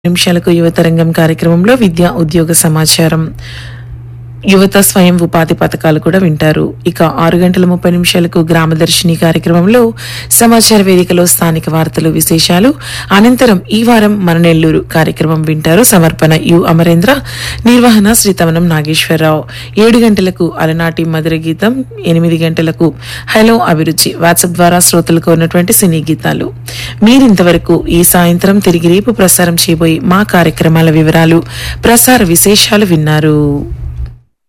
నిమిషాలకు యువతరంగం కార్యక్రమంలో విద్యా ఉద్యోగ సమాచారం, యువత స్వయం ఉపాధి పథకాలు కూడా వింటారు. ఇక 6 గంటల 30 నిమిషాలకు గ్రామదర్శిని కార్యక్రమంలో సమాచార వేదికలో స్థానిక వార్తలు, విశేషాలు. అనంతరం ఈ వారం మన నెల్లూరు కార్యక్రమం వింటారు. సమర్పణ యు అమరేంద్ర, నిర్వహణ శ్రీతవనం నాగేశ్వరరావు. 7 గంటలకు అలనాటి మధుర గీతం, 8 గంటలకు హలో అభిరుచి వాట్సాప్ ద్వారా శ్రోతలకు ఉన్నటువంటి సినీ గీతాలు. మీరింతవరకు ఈ సాయంత్రం తిరిగి రేపు ప్రసారం చేయబోయే మా కార్యక్రమాల వివరాలు, ప్రసార విశేషాలు విన్నారు.